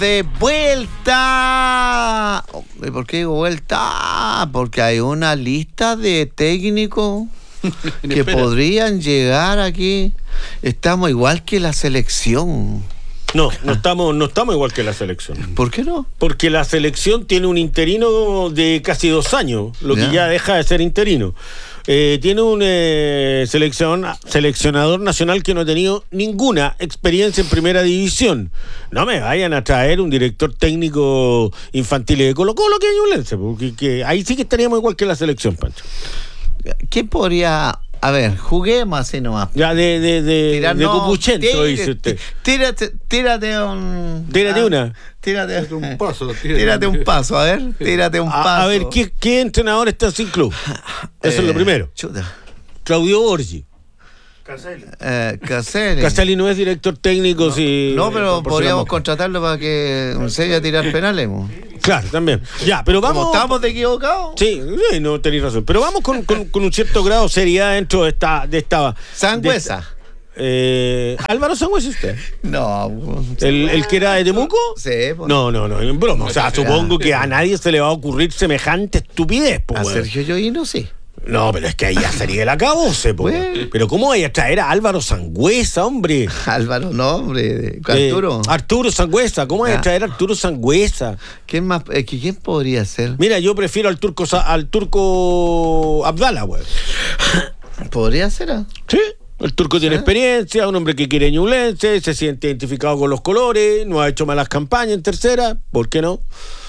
De vuelta. ¿Por qué digo vuelta? Porque hay una lista de técnicos que podrían llegar aquí. Estamos igual que la selección. No estamos igual que la selección. ¿Por qué no? Porque la selección tiene un interino de casi 2 años, lo que ya deja de ser interino. Tiene un seleccionador nacional que no ha tenido ninguna experiencia en primera división. No me vayan a traer un director técnico infantil de Colo-Colo que Ñublense, porque ahí sí que estaríamos igual que la selección, Pancho. ¿Qué podría...? A ver, juguemos así nomás. Ya de Cupuchento, dice usted. Tírate un... Tírate una. Tírate un paso. Tírate un paso, a ver. Tírate un paso. A ver, ¿qué entrenador está sin club? Eso es lo primero. Chuta. Claudio Borgi. Caselli no es director técnico. No, si no, pero podríamos contratarlo para que enseñe a tirar penales. Claro, también. Ya, pero vamos. ¿Cómo estamos equivocados? Sí, no tenéis razón. Pero vamos con un cierto grado de seriedad dentro de esta Sangüesa. ¿Álvaro Sangüesa usted? No. ¿El que era de Temuco? Sí. Pues. No, en broma. O sea, supongo que a nadie se le va a ocurrir semejante estupidez. A Sergio Yoino sí. No, pero es que ahí ya sería el acabose, po. Pero ¿cómo vaya a traer a Álvaro Sangüesa, hombre? Álvaro, no, hombre. Arturo Sangüesa, ¿cómo vaya a traer a Arturo Sangüesa? ¿Quién más? ¿Quién podría ser? Mira, yo prefiero al turco Abdala, güey. ¿Podría ser? Sí. El turco tiene experiencia, un hombre que quiere Ñublense, se siente identificado con los colores, no ha hecho malas campañas en tercera, ¿por qué no?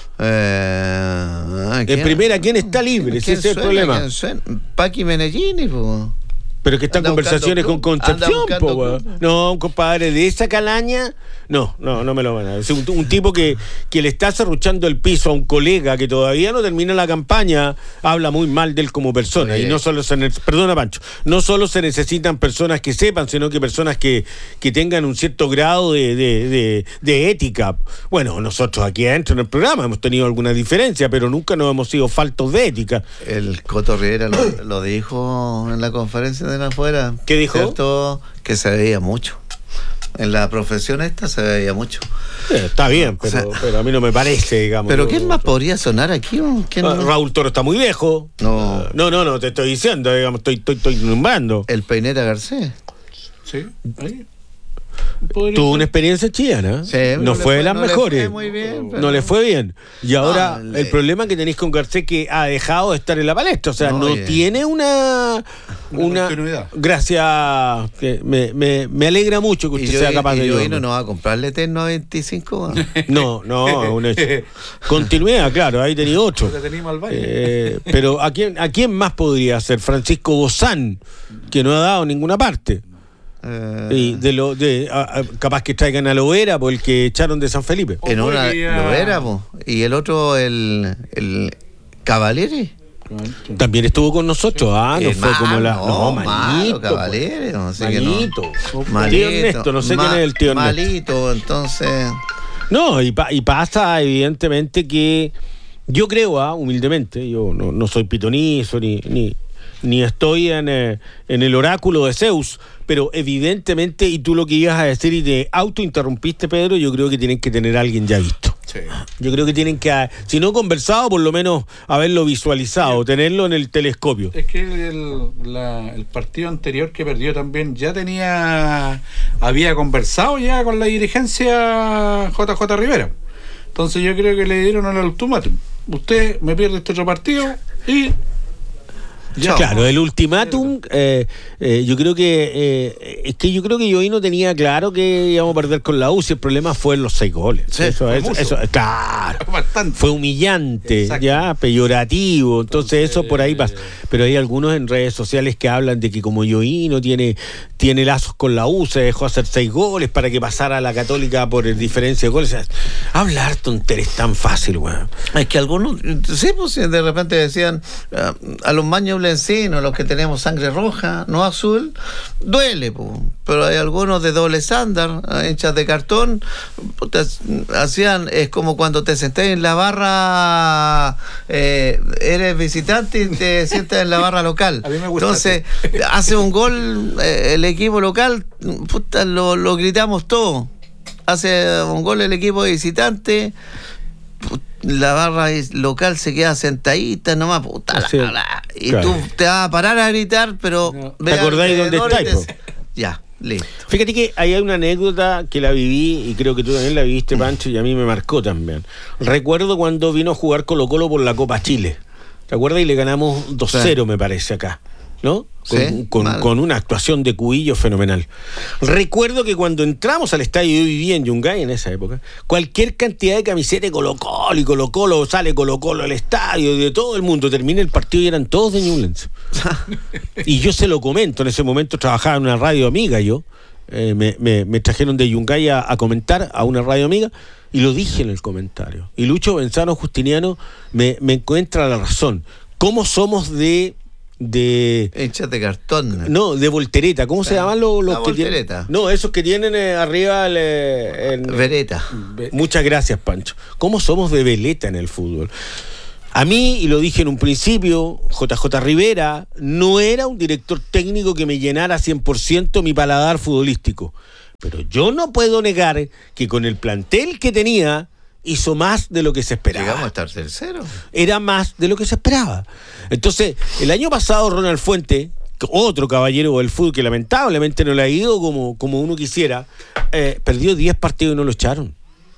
En primera, ¿quién está libre? Ese es el problema. Paqui Menellini, pues. Pero que están conversaciones con Concepción, po. No, un compadre de esa calaña. No me lo van a decir. Un tipo que le está serruchando el piso a un colega que todavía no termina la campaña, habla muy mal de él como persona. Oye. Y no solo perdona, Pancho, no solo se necesitan personas que sepan, sino que personas que tengan un cierto grado de ética. Bueno, nosotros aquí adentro en el programa hemos tenido alguna diferencia, pero nunca nos hemos sido faltos de ética. El Coto Rivera lo dijo en la conferencia de afuera. ¿Qué dijo? ¿Cierto? Que se veía mucho. En la profesión esta se veía mucho. Está bien, pero a mí no me parece, digamos. ¿Pero quién más podría sonar aquí? Raúl Toro está muy viejo. No, te estoy diciendo, digamos, estoy nombrando. El Peineta Garcés. Sí. Tuvo una experiencia chilena, sí, no fue de las mejores, no le fue bien, y ahora el problema que tenéis con Garcés que ha dejado de estar en la palestra, o sea, no tiene una continuidad. Gracias, que me alegra mucho que usted sea capaz de ayudarme. ¿No va a comprarle T95? No, un hecho. Continuidad, claro, ahí tenía 8. Pero ¿a quién más podría ser? Francisco Bozán, que no ha dado ninguna parte. Y capaz que traigan a Loera, por el que echaron de San Felipe. En una Loera, y el otro, el Cavalieri. También estuvo con nosotros, no fue como la. No, malito. Cavalieri, no sé malito. Malito. Ernesto, no sé quién es el tío Ernesto. Malito, entonces. No, y pasa evidentemente que yo creo, humildemente, yo no soy pitonizo ni estoy en el oráculo de Zeus, pero evidentemente, y tú lo que ibas a decir y te autointerrumpiste, Pedro, yo creo que tienen que tener a alguien ya visto. Sí. Yo creo que tienen que, si no conversado, por lo menos haberlo visualizado, tenerlo en el telescopio. Es que el partido anterior que perdió también ya había conversado ya con la dirigencia JJ Rivera. Entonces yo creo que le dieron el ultimátum. Usted me pierde este otro partido y... Ya. Claro, el ultimátum, yo creo que Yoino tenía claro que íbamos a perder con la U, y el problema fue los 6 goles. Sí, eso, claro, fue humillante, ya, peyorativo, entonces eso por ahí pasa. Pero hay algunos en redes sociales que hablan de que como Yoino tiene lazos con la U, se dejó hacer 6 goles para que pasara a la Católica por diferencia de goles. O sea, hablar tonterías tan fácil, weón. Es que algunos, sí, pues de repente decían a los maños los que tenemos sangre roja, no azul, duele, pero hay algunos de doble estándar, hinchas de cartón, es como cuando te sentás en la barra, eres visitante y te sientas en la barra local. A mí me gusta. Entonces, hace un gol el equipo local, lo gritamos todo. hace un gol el equipo visitante, la barra local se queda sentadita nomás, puta sí, y claro. tú te vas a parar a gritar, pero no. ¿Te acordáis dónde estáis? Ya, listo. Fíjate que hay una anécdota que la viví y creo que tú también la viviste, Pancho, y a mí me marcó también. Recuerdo cuando vino a jugar Colo-Colo por la Copa Chile. ¿Te acuerdas? Y le ganamos 2-0, sí. Me parece, acá. ¿No? Con una actuación de Cubillo fenomenal. Recuerdo que cuando entramos al estadio, yo vivía en Yungay en esa época, cualquier cantidad de camisetas de Colo-Colo y Colo-Colo, sale Colo-Colo al estadio, de todo el mundo, termina el partido y eran todos de Ñublense. Y yo se lo comento, en ese momento trabajaba en una radio amiga yo, me trajeron de Yungay a comentar a una radio amiga y lo dije en el comentario. Y Lucho Benzano Justiniano me encuentra la razón. ¿Cómo somos de hechas de cartón? No, de voltereta. ¿Cómo se llaman los que voltereta? Tienen? No, esos que tienen arriba vereta. Muchas gracias, Pancho. ¿Cómo somos de veleta en el fútbol? A mí, y lo dije en un principio, JJ Rivera no era un director técnico que me llenara 100% mi paladar futbolístico. Pero yo no puedo negar que con el plantel que tenía hizo más de lo que se esperaba. Llegamos a estar tercero. Era más de lo que se esperaba. Entonces, el año pasado Ronald Fuente, otro caballero del fútbol que lamentablemente no le ha ido como uno quisiera, perdió 10 partidos y no lo echaron.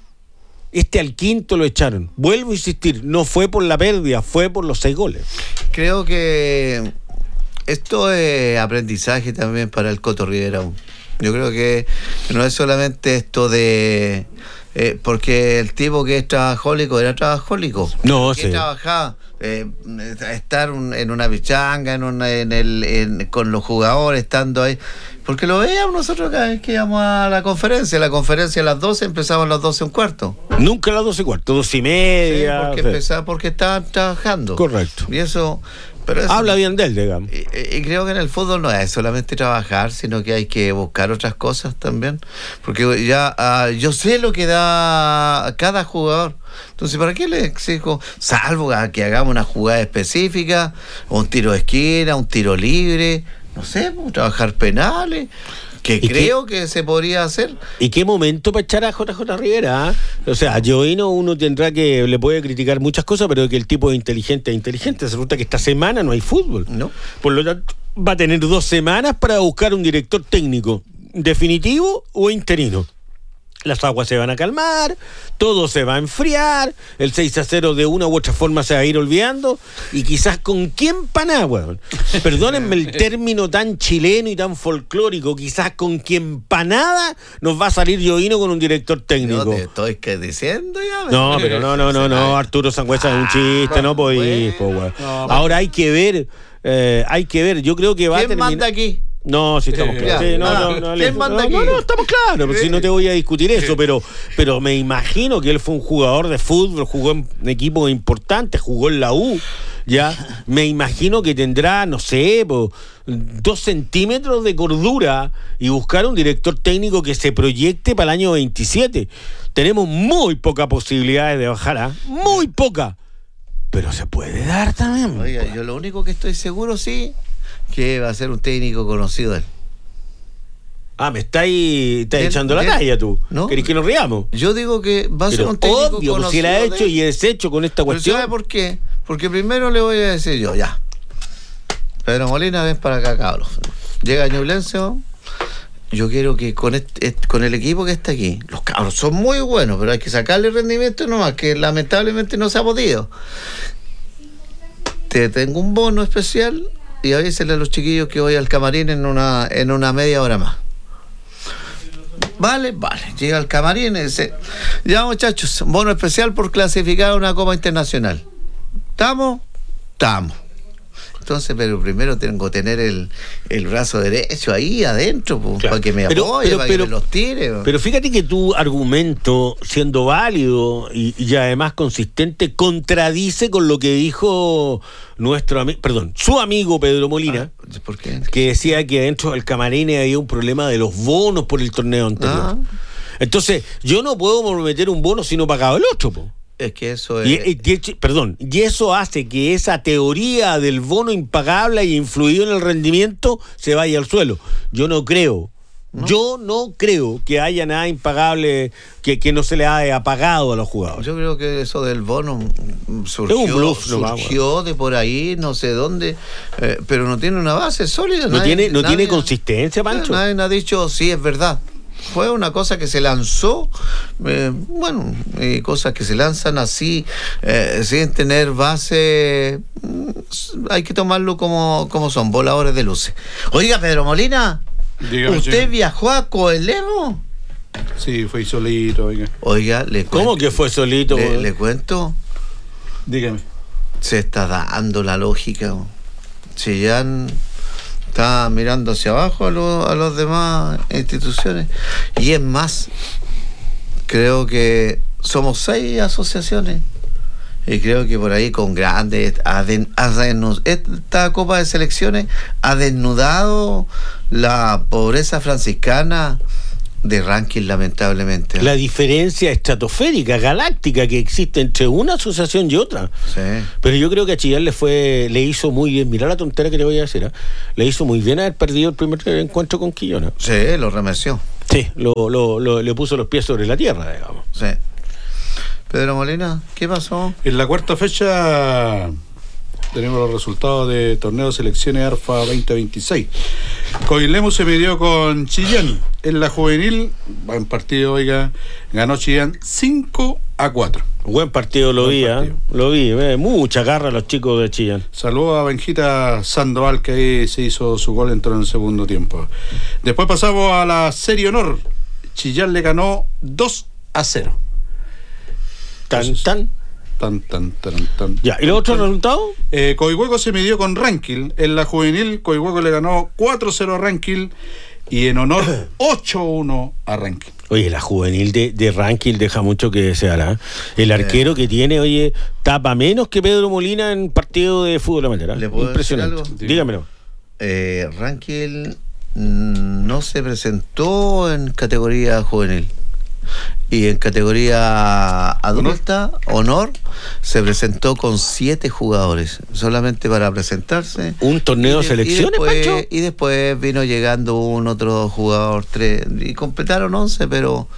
Al quinto lo echaron. Vuelvo a insistir, no fue por la pérdida, fue por los 6 goles. Creo que esto es aprendizaje también para el Coto Rivera. Yo creo que no es solamente esto de... porque el tipo que es trabajólico era trabajólico. No, que sí. Trabajaba, estar en una pichanga, con los jugadores, estando ahí. Porque lo veíamos nosotros cada vez que íbamos a la conferencia. La conferencia a las 12, empezaba a las 12:15. Nunca a las 12:15, 12:30. Sí, porque estaban trabajando. Correcto. Y eso... Pero eso, habla bien de él, digamos. Y creo que en el fútbol no es solamente trabajar, sino que hay que buscar otras cosas también. Porque ya yo sé lo que da cada jugador. Entonces, ¿para qué le exijo? Salvo a que hagamos una jugada específica, un tiro de esquina, un tiro libre, no sé, trabajar penales. Que creo que se podría hacer. ¿Y qué momento para echar a JJ Rivera? O sea, a Joino uno tendrá que, le puede criticar muchas cosas, pero que el tipo es inteligente. Resulta que esta semana no hay fútbol. No. Por lo tanto, va a tener 2 semanas para buscar un director técnico, definitivo o interino. Las aguas se van a calmar, todo se va a enfriar, el 6-0 de una u otra forma se va a ir olvidando, y quizás con quién paná, weón. Perdónenme el término tan chileno y tan folclórico, quizás con quién panada nos va a salir Joino con un director técnico. No te estoy diciendo ya. No, pero no, Arturo Sangüesa es un chiste, no podéis, weón. Ahora hay que ver, yo creo que va a terminar. ¿Quién manda aquí? No, si estamos claros. Sí, ¿Quién manda aquí? No, estamos claros, pero si no te voy a discutir eso, pero me imagino que él fue un jugador de fútbol, jugó en equipos importantes, jugó en la U, ya, me imagino que tendrá, no sé, 2 centímetros de cordura y buscar un director técnico que se proyecte para el año 27. Tenemos muy pocas posibilidades de bajar, muy poca, pero se puede dar también. Oiga, yo lo único que estoy seguro, sí, que va a ser un técnico conocido de él. Me estáis echando la talla tú. ¿No? ¿Querés que nos riamos? Yo digo que va a ser un técnico obvio, conocido. Si la ha hecho y deshecho con esta cuestión. ¿Sabe por qué? Porque primero le voy a decir yo, ya. Pedro Molina, ven para acá, cabros. Llega Ñublense. Yo quiero que con el equipo que está aquí, los cabros son muy buenos, pero hay que sacarle rendimiento nomás, que lamentablemente no se ha podido. Te tengo un bono especial y avísale a los chiquillos que voy al camarín en una media hora más. Vale. Llega al camarín y dice, ya muchachos, bono especial por clasificar a una Copa Internacional. ¿Estamos? Estamos. Entonces, pero primero tengo que tener el brazo derecho ahí adentro, pues, claro, para que me apoye, para que me los tire. Pero fíjate que tu argumento, siendo válido y además consistente, contradice con lo que dijo su amigo Pedro Molina. ¿Por qué? Que decía que dentro del camarín había un problema de los bonos por el torneo anterior. Entonces, yo no puedo meter un bono si no pagaba el otro, po. Es que eso es... Y eso hace que esa teoría del bono impagable y influido en el rendimiento se vaya al suelo. Yo no creo ¿no? Yo no creo que haya nada impagable que no se le haya apagado a los jugadores. Yo creo que eso del bono surgió, es un bluff, surgió de por ahí, no sé dónde, pero no tiene una base sólida. No tiene consistencia, Pancho. Nadie ha dicho sí, es verdad. Fue una cosa que se lanzó, cosas que se lanzan así, sin tener base, hay que tomarlo como son, voladores de luces. Oiga, Pedro Molina, Dígame, ¿usted señor. viajó a Coelemo? Sí, fue solito, oiga. Oiga, le cuento. ¿Cómo que fue solito? Le cuento, Dígame. se está dando la lógica. Chillán está mirando hacia abajo a los demás instituciones. Y es más, creo que somos 6 asociaciones. Y creo que por ahí con grandes... esta Copa de Selecciones ha desnudado la pobreza franciscana de ranking, lamentablemente. La diferencia estratosférica, galáctica que existe entre una asociación y otra. Sí. Pero yo creo que a Chillán le hizo muy bien, mirá la tontera que le voy a decir, le hizo muy bien haber perdido el primer encuentro con Quillona. Sí, lo remeció. Sí, le puso los pies sobre la tierra, digamos. Sí. Pedro Molina, ¿qué pasó? En la cuarta fecha tenemos los resultados de torneo de selecciones ARFA 2026. Coilemo se midió con Chillán. En la juvenil, buen partido, oiga, ganó Chillán 5-4. Buen partido lo vi, mucha garra a los chicos de Chillán. Saludos a Benjita Sandoval, que ahí se hizo su gol, entró en el segundo tiempo. Después pasamos a la Serie Honor. Chillán le ganó 2-0. Tan. Ya, ¿y los otros resultados? Coihueco se midió con Ranquil. En la juvenil, Coihueco le ganó 4-0 a Ranquil. Y en Honor, 8-1 a Ranquil. Oye, la juvenil de Ranquil deja mucho que desear, ¿eh? El arquero que tiene, oye, tapa menos que Pedro Molina en partido de fútbol amateur. ¿Le puedo Impresionante. decir algo? Dígamelo. Ranquil no se presentó en categoría juvenil. Y en categoría adulta, Honor, se presentó con 7 jugadores, solamente para presentarse. ¿Un torneo de selecciones, Pancho? Y después vino llegando un otro jugador, 3, y completaron 11, pero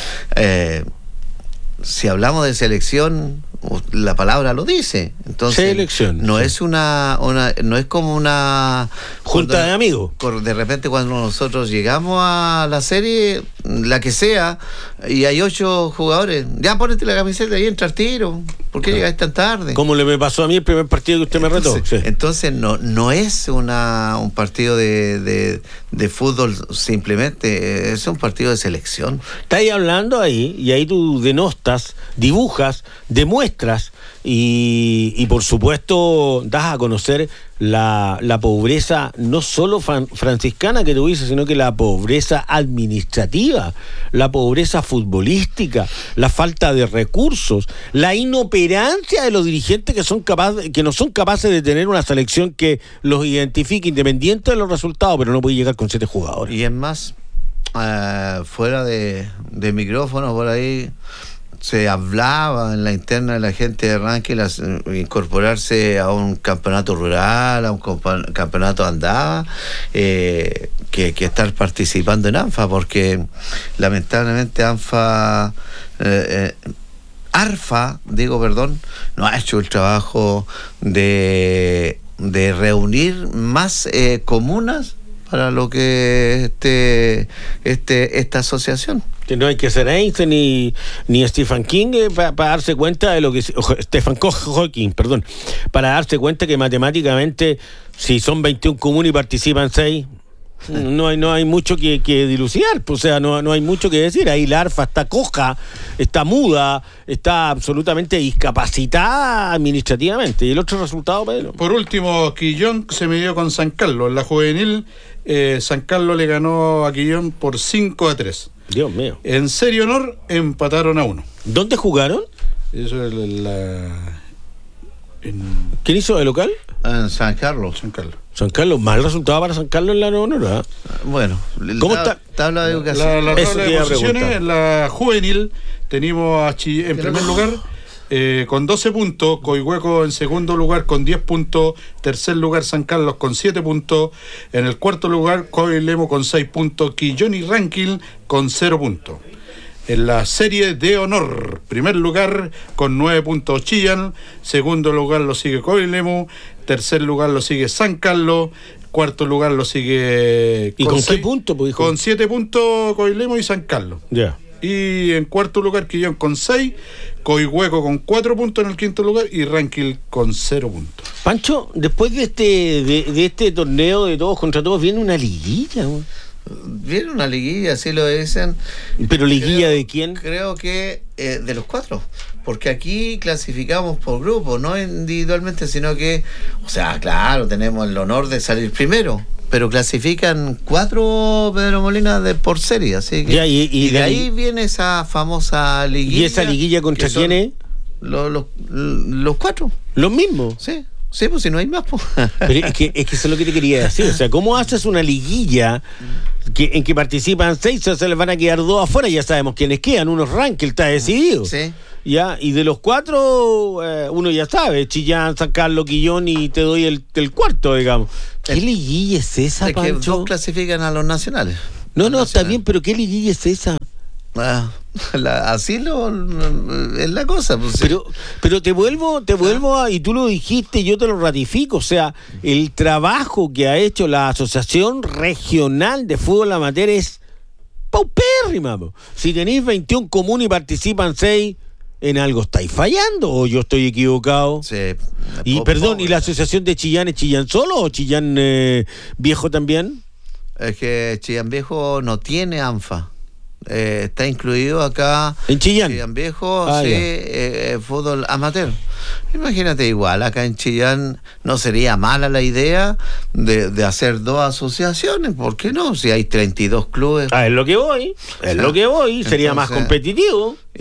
si hablamos de selección, la palabra lo dice. Entonces, selección. No es no es como una junta de amigos. De repente cuando nosotros llegamos a la serie, la que sea, y hay 8 jugadores, ya ponete la camiseta y entra al tiro. ¿Por qué llegáis tan tarde? Como me pasó a mí el primer partido que usted me retó. Entonces no es un partido de fútbol simplemente, es un partido de selección. Estáis hablando ahí, y ahí tú denostas, dibujas, demuestras y por supuesto das a conocer la pobreza no solo franciscana que tú dices, sino que la pobreza administrativa, la pobreza futbolística, la falta de recursos, la inoperancia de los dirigentes que no son capaces de tener una selección que los identifique independiente de los resultados, pero no puede llegar con 7 jugadores. Y es más, fuera de micrófono por ahí se hablaba en la interna de la gente de Ranquil incorporarse a un campeonato rural, a un campeonato andaba, que estar participando en ANFA, porque lamentablemente ARFA no ha hecho el trabajo de reunir más comunas para lo que esta asociación. Que no hay que ser Einstein ni Stephen King para darse cuenta de lo que... Stephen Hawking, perdón. Para darse cuenta que matemáticamente, si son 21 comunes y participan 6, no hay mucho que dilucidar. O sea, no hay mucho que decir. Ahí la ARFA está coja, está muda, está absolutamente discapacitada administrativamente. ¿Y el otro resultado, Pedro? Por último, Quillón se midió con San Carlos. En la juvenil, San Carlos le ganó a Quillón por 5-3. Dios mío. En Serie Honor empataron a 1. ¿Dónde jugaron? Eso es ¿Quién hizo de local? En San Carlos. San Carlos, mal resultado para San Carlos en la Honor. Bueno, ¿cómo está? Tabla de educación. La tabla de posiciones, en la juvenil tenemos en primer lugar con 12 puntos, Coihueco en segundo lugar con 10 puntos, tercer lugar San Carlos con 7 puntos, en el cuarto lugar Coilemo con 6 puntos, Quillón y Ranquil con 0 puntos. En la serie de honor, primer lugar con 9 puntos Chillán, segundo lugar lo sigue Coilemo, tercer lugar lo sigue San Carlos, cuarto lugar lo sigue... ¿Y con qué puntos? Pues, con 7 puntos Coilemo y San Carlos. Ya. Y en cuarto lugar Quillón con 6, Coihueco con 4 puntos en el quinto lugar y Ranquil con 0 puntos. Pancho, después de este torneo de todos contra todos viene una liguilla, ¿no? Viene una liguilla, así lo dicen. ¿Pero liguilla de quién? Creo que de los 4, porque aquí clasificamos por grupo, no individualmente, sino que, o sea, claro, tenemos el honor de salir primero, pero clasifican 4 Pedro Molina por serie, así que ya, y de ahí viene esa famosa liguilla. ¿Y esa liguilla contra quién es? Los 4. ¿Los mismos? Sí. Sí, pues si no hay más, pues. Pero es que eso es lo que te quería decir. O sea, ¿cómo haces una liguilla en que participan 6, o sea, se les van a quedar 2 afuera? Ya sabemos quiénes quedan, unos Ranquil está decidido. Sí. Ya, y de los 4, uno ya sabe, Chillán, San Carlos, Quillón, y te doy el cuarto, digamos. ¿Qué liguilla es esa, es Pancho? que 2 clasifican a los nacionales. No, está bien, pero ¿qué liguilla es esa? Así es la cosa, pues, pero te vuelvo y tú lo dijiste, yo te lo ratifico, o sea, el trabajo que ha hecho la Asociación Regional de Fútbol Amateur es paupérrima. Si tenéis 21 comunes y participan 6, en algo estáis fallando, o yo estoy equivocado. Sí. Y perdón, ¿y la Asociación de Chillán es Chillán solo o Chillán Viejo también? Es que Chillán Viejo no tiene ANFA. Está incluido acá en Chillán Viejo, fútbol amateur. Imagínate, igual acá en Chillán no sería mala la idea de hacer 2 asociaciones, ¿por qué no? Si hay 32 clubes. Es lo que voy, sería más competitivo.